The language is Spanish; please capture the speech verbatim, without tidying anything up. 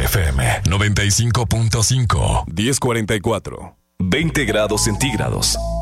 F M noventa y cinco punto cinco. diez cuarenta y cuatro. veinte grados centígrados.